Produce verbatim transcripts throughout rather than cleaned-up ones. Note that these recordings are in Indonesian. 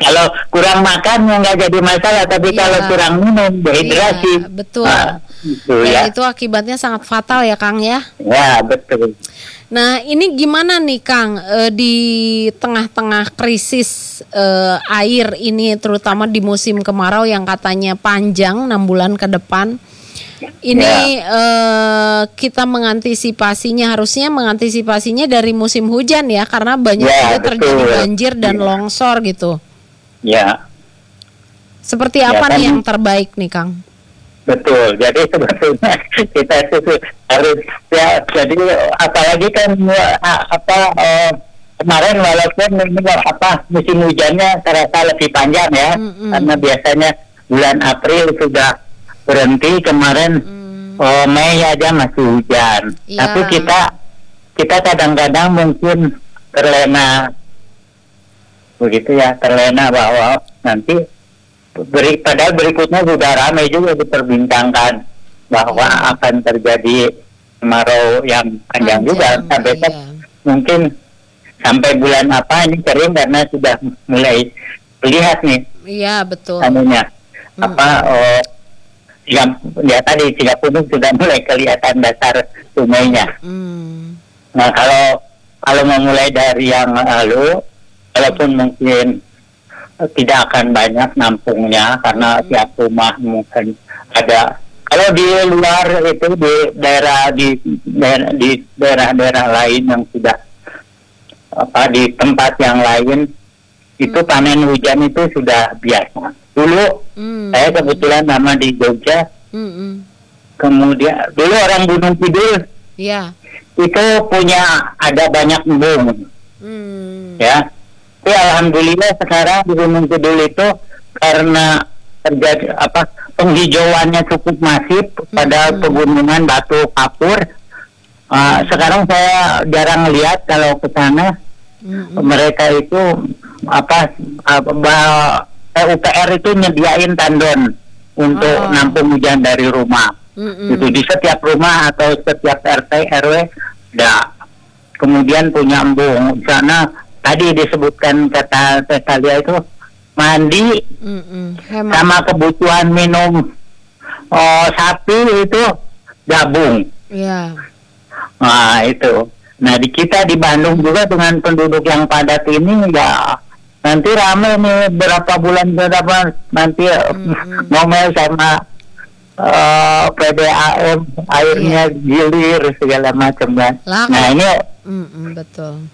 Kalau kurang makan ya nggak jadi masalah, tapi Iya. kalau kurang minum dehidrasi. Iya, betul. Ah, gitu Dan ya. itu akibatnya sangat fatal ya Kang ya. Ya betul. Nah ini gimana nih Kang eh, di tengah-tengah krisis eh, air ini, terutama di musim kemarau yang katanya panjang enam bulan ke depan. Ini eh, kita mengantisipasinya, harusnya mengantisipasinya dari musim hujan ya, karena banyak Ya, juga terjadi betul. banjir dan Ya. longsor gitu. Ya. Seperti Ya, apa kan. nih yang terbaik nih Kang? Betul, jadi sebetulnya kita itu harus ya, jadi apalagi kan ya, apa eh, kemarin walaupun ini apa musim hujannya terasa lebih panjang ya, Mm-mm. karena biasanya bulan April sudah berhenti, kemarin Mm. eh, Mei aja masih hujan, Iya. tapi kita kita kadang-kadang mungkin terlena begitu ya, terlena bahwa nanti Beri, padahal berikutnya sudah ramai juga diperbincangkan bahwa Iya. akan terjadi kemarau yang panjang, juga sampai iya. mungkin sampai bulan apa ini kering karena sudah mulai lihat nih Iya betul. anunya Mm. apa oh, yang ya tadi tiga puluh sudah mulai kelihatan dasar sungainya. Mm. Nah kalau kalau memulai dari yang lalu, walaupun mungkin tidak akan banyak nampungnya karena Hmm. tiap rumah mungkin ada. Kalau di luar itu di daerah di daerah, di daerah-daerah lain yang sudah apa di tempat yang lain itu Hmm. panen hujan itu sudah biasa. Dulu Mm. saya kebetulan nama di Jogja, Mm-mm. kemudian dulu orang Gunung Kidul Iya. itu punya ada banyak embung Mm. ya. Tapi alhamdulillah sekarang di Gunung Kidul itu karena terjadi apa penghijauannya cukup masif pada Hmm. pegunungan batu kapur. Uh, sekarang saya jarang lihat kalau ke sana. Mm-mm. Mereka itu apa uh, U P R itu nyediain tandon untuk Oh. nampung hujan dari rumah. Mm-mm. Itu di setiap rumah atau setiap R T R W ada. Kemudian punya embung di sana. Tadi disebutkan kata Tetalia itu mandi Mm-mm. Hemat. sama kebutuhan minum oh, sapi itu gabung. Iya. Nah itu. Nah di kita di Bandung juga dengan penduduk yang padat ini ya nanti rame nih berapa bulan ke depan nanti Mm-mm. ngomel sama uh, P D A M airnya gilir segala macam kan. Lah, Nah ini Mm-mm, betul.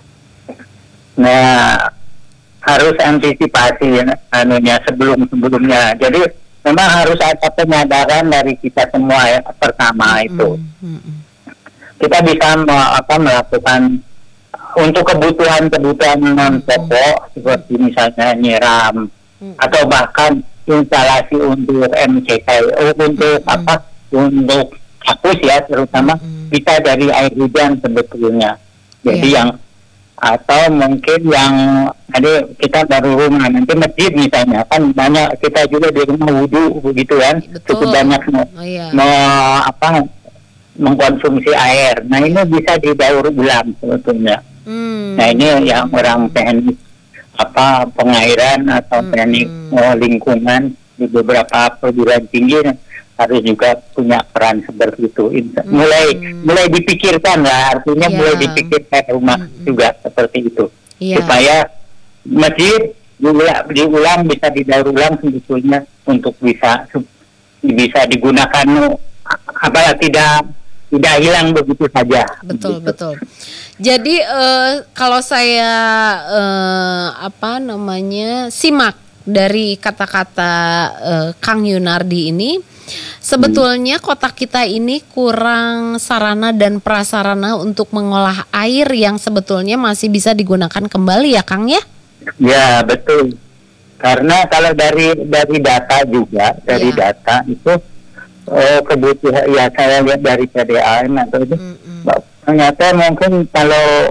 Nah, harus antisipasi anunya sebelum-sebelumnya. Jadi memang harus ada penyadaran dari kita semua ya, pertama itu. Mm-mm. Kita bisa me- apa, melakukan untuk kebutuhan-kebutuhan non pokok seperti misalnya nyiram Mm-mm. atau bahkan instalasi untuk M C K U untuk Mm-mm. apa untuk kakus ya terutama Mm-mm. bisa dari air hujan sebetulnya. Jadi Iya. yang atau mungkin yang ada kita baru rumah nanti masjid misalnya kan banyak kita juga di rumah wudhu begitu kan Betul. cukup banyak me- Oh, iya. me- apa mengkonsumsi air. Nah ini bisa didaur ulang sebetulnya. Mm. Nah ini yang orang teknik apa pengairan atau Mm-mm. teknik eh, lingkungan di beberapa perguruan tinggi harus juga punya peran seperti itu. In- mulai Mm. mulai dipikirkan lah, artinya Iya. mulai dipikirkan rumah Mm-mm. juga seperti itu Iya. supaya masjid diulang, diulang bisa didaur ulang sebetulnya untuk bisa bisa digunakan apa tidak tidak hilang begitu saja. Betul Gitu. betul. Jadi eh, kalau saya eh, apa namanya simak dari kata-kata eh, Kang Yunardi ini, sebetulnya kota kita ini kurang sarana dan prasarana untuk mengolah air yang sebetulnya masih bisa digunakan kembali ya Kang ya? Ya betul. Karena kalau dari dari data juga dari Iya. data itu eh, kebutuhan ya saya lihat dari P D A M atau itu Mm-mm. ternyata mungkin kalau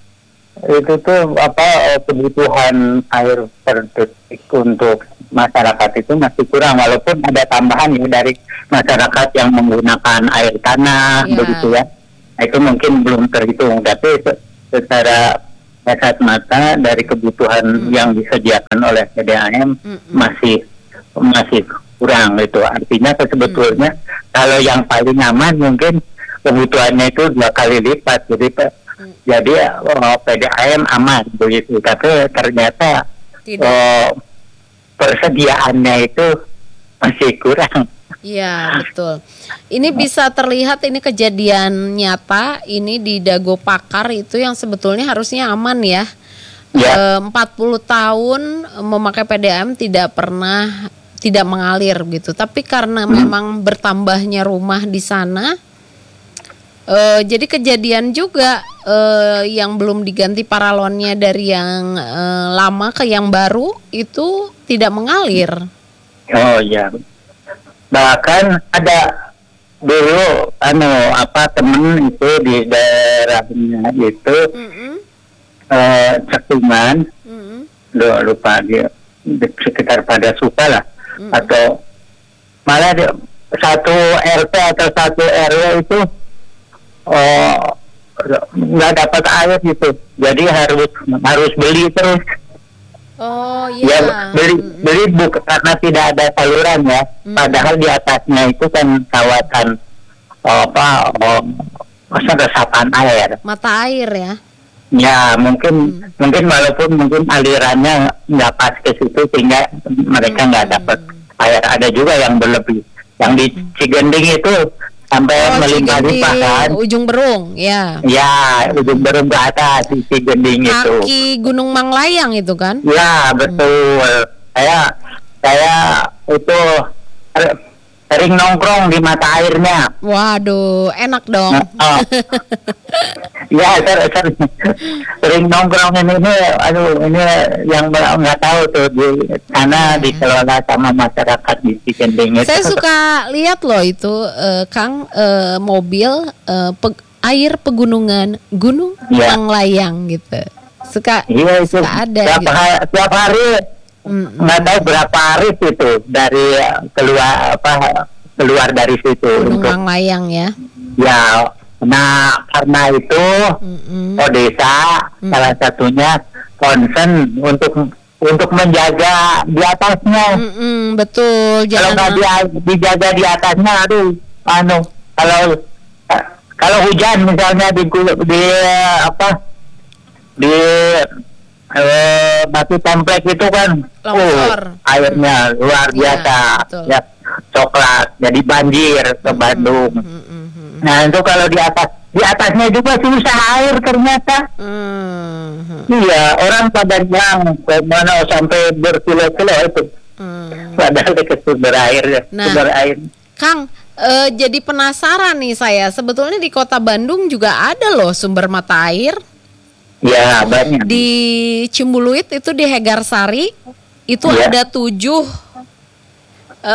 itu tuh apa eh, kebutuhan air per detik untuk masyarakat itu masih kurang walaupun ada tambahan ya dari masyarakat yang menggunakan air tanah Iya. begitu ya. Nah, itu mungkin belum terhitung tapi se- secara kasat mata dari kebutuhan hmm. yang disediakan oleh P D A M hmm. masih masih kurang gitu. Artinya sebetulnya hmm. kalau yang paling aman mungkin kebutuhannya itu dua kali lipat. Jadi hmm. jadi oh, P D A M aman begitu. Tapi ternyata oh, persediaannya itu masih kurang. Iya, betul. Ini bisa terlihat, ini kejadian nyata ini di Dago Pakar itu yang sebetulnya harusnya aman ya. Ya. E, empat puluh tahun memakai P D A M tidak pernah tidak mengalir gitu. Tapi karena hmm. memang bertambahnya rumah di sana, e, jadi kejadian juga e, yang belum diganti paralonnya dari yang e, lama ke yang baru itu tidak mengalir. Oh ya. Bahkan ada dulu anu apa temen itu di daerahnya itu mm-hmm. eh, Cekungan, mm-hmm. lupa dia di sekitar pada Suka lah, mm-hmm. atau malah dia, satu R T atau satu R W itu oh nggak dapat air gitu, jadi harus harus beli terus. Oh iya. Ya, beli mm-hmm. beli buk karena tidak ada saluran ya. Mm-hmm. Padahal di atasnya itu kan kawasan oh, apa oh, masa resapan air. Mata air ya. Ya mungkin mm-hmm. mungkin walaupun mungkin alirannya nggak pas ke situ sehingga mereka nggak mm-hmm. dapat air. Ada juga yang berlebih. Yang di Cigending itu sampai oh, melimpah kan. Ujung Berung, ya. Ya, Ujung Berung ke atas di Cigending itu. Kaki Gunung Manglayang itu kan? Ya, betul. Hmm. Saya saya itu sering nongkrong di mata airnya. Waduh, enak dong. Oh. Ya, sering, sering, sering nongkrong ini, ini, aduh, ini yang nggak tahu tuh di sana hmm. dikelola sama masyarakat di Cigending itu. Saya suka lihat loh itu, uh, Kang, uh, mobil uh, pe- air pegunungan Gunung ya. Manglayang gitu. Suka, iya, itu suka ada. Tiap gitu. hari, tiap hari nggak tahu berapa hari itu dari keluar apa keluar dari situ. Gunung untuk, Manglayang ya. Ya. Nah, karena itu mm-hmm. Odesa mm-hmm. salah satunya concern untuk untuk menjaga di atasnya. Mm-hmm, betul. Kalau nggak dia, dijaga di atasnya, aduh, anu kalau kalau hujan misalnya di di apa di eh, batu templek itu kan, longsor. Oh, airnya mm-hmm. luar biasa, ya, ya coklat, jadi banjir ke Bandung. Mm-hmm. Nah itu kalau di atas di atasnya juga susah air ternyata. Mm-hmm. Iya, orang pada yang mana sampai berkilo-kilo itu. Mm. Padahal dekat sumber air, nah, sumber air. Kang, e, jadi penasaran nih saya. Sebetulnya di Kota Bandung juga ada loh sumber mata air. Ya banyak. Di Cimbuluit itu di Hegarsari itu ya. Ada tujuh e,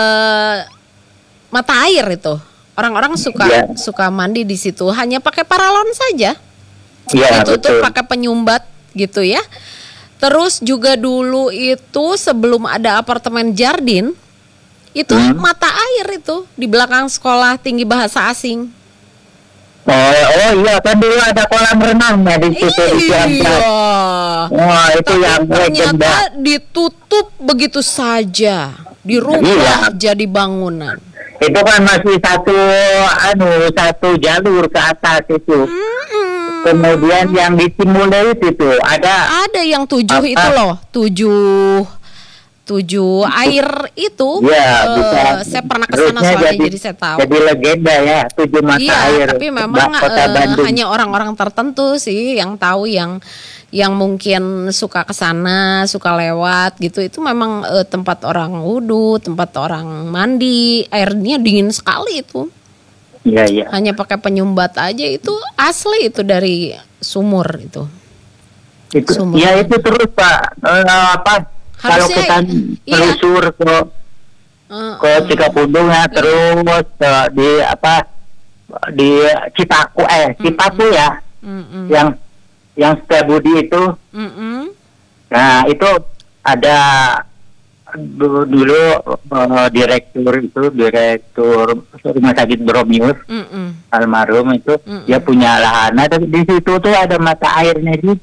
mata air itu. Orang-orang suka ya. suka mandi di situ hanya pakai paralon saja. Ya, ditutup pakai penyumbat gitu ya. Terus juga dulu itu sebelum ada apartemen Jardin itu hmm. mata air itu di belakang sekolah tinggi bahasa asing. Oh, oh iya kan dulu ada kolam renangnya di situ. Iya. Wah itu tapi yang ternyata ditutup begitu saja, dirubah iya. jadi bangunan. Itu kan masih satu anu satu jalur ke atas itu. Mm-hmm. Kemudian yang di Cimbuluit itu ada ada yang tujuh apa? Itu loh tujuh tujuh air itu. Ya, uh, bisa. Saya pernah kesana soalnya jadi, jadi saya tahu. Jadi legenda ya tujuh mata iya, air. Tapi memang uh, hanya orang-orang tertentu sih yang tahu yang yang mungkin suka kesana, suka lewat gitu. Itu memang uh, tempat orang wudhu, tempat orang mandi, airnya dingin sekali itu. Iya, iya. Hanya pakai penyumbat aja itu asli itu dari sumur itu. Itu sumur ya itu terus Pak uh, apa kalau kita telusur iya. ke uh, ke Cikapundung ya, terus uh, di apa di Cipaku eh Cipaku mm-mm. ya. Mm-mm. Yang yang Setiabudi itu. Mm-mm. Nah, itu ada dulu, dulu uh, direktur itu direktur Rumah Sakit Bromius almarhum itu Mm-mm. dia punya lahan. Nah, di situ tuh ada mata airnya juga.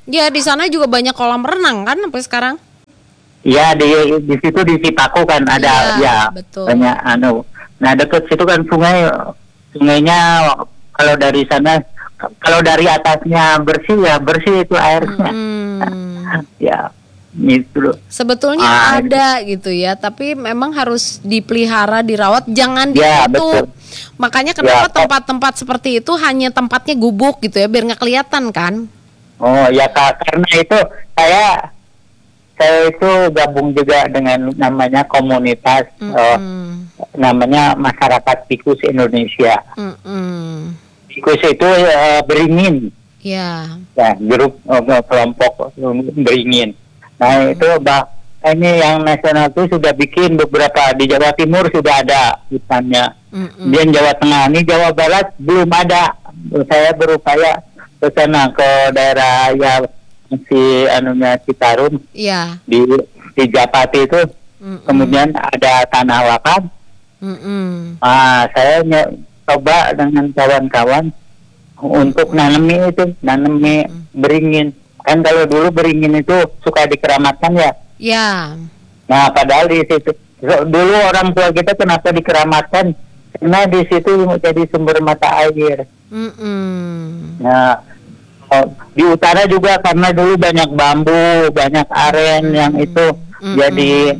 Ya di sana juga banyak kolam renang kan sampai sekarang. Ya di di situ di Cipaku kan ada Iya, ya betul. banyak anu. Nah dekat situ kan sungai, sungainya kalau dari sana, kalau dari atasnya bersih ya bersih itu airnya. Hmm. Ya itu loh. Sebetulnya Ah, ada gitu ya, tapi memang harus dipelihara, dirawat, jangan Ya, ditutup. betul. Makanya kenapa Ya, kok- tempat-tempat seperti itu hanya tempatnya gubuk gitu ya, biar nggak kelihatan kan? Oh ya Kak, karena itu saya saya itu gabung juga dengan namanya komunitas eh, Mm-mm. namanya Masyarakat Tikus Indonesia. Mm-mm. Tikus itu eh, beringin, Ya, ya grup eh, kelompok beringin. Nah itu bah ini yang nasional itu sudah bikin beberapa di Jawa Timur sudah ada hutannya. Mm-mm. Di Jawa Tengah ini Jawa Barat belum ada. Saya berupaya ke sana ke daerah ya si anunya Citarum ya. di di Japati itu. Mm-mm. Kemudian ada tanah wakaf. Mm-mm. Ah, saya ny- coba dengan kawan-kawan untuk nanemi itu, nanemi beringin. Kan kalau dulu beringin itu suka dikeramatkan ya. Ya, Nah, padahal di situ so- dulu orang tua kita kenapa dikeramatkan? Karena di situ jadi sumber mata air. Mm-mm. Nah, oh, di utara juga karena dulu banyak bambu, banyak aren yang itu Mm-mm. jadi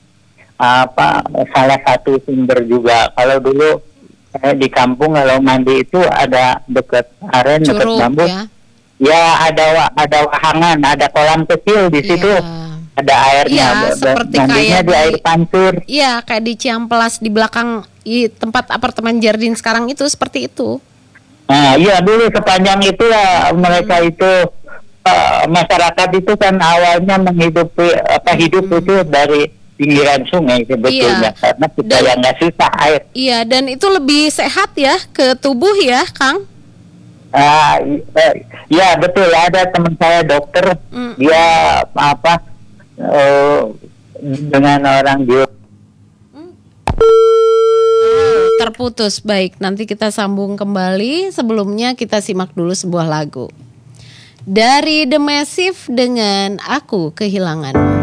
apa salah satu sumber juga. Kalau dulu eh, di kampung kalau mandi itu ada dekat aren, dekat Curug bambu. ya. Ya ada wa- ada wahangan, ada kolam kecil di situ, Iya. ada airnya. Iya, Ba- ba- seperti mandinya kayak di di- air pancur. Iya, kayak di Ciamplas di belakang i, tempat apartemen Jardin sekarang itu seperti itu. Nah, iya dulu sepanjang itulah mereka itu eh, masyarakat itu kan awalnya menghidupi apa hidup itu dari pinggiran sungai sebetulnya Iya. karena kita Dan- yang nggak susah air. Iya, dan itu lebih sehat ya ke tubuh ya, Kang. Ah, i- eh, ya betul ada teman saya dokter Mm. dia apa eh, dengan orang dia Terputus. Baik, nanti kita sambung kembali. Sebelumnya kita simak dulu sebuah lagu dari The Massive dengan Aku Kehilanganmu.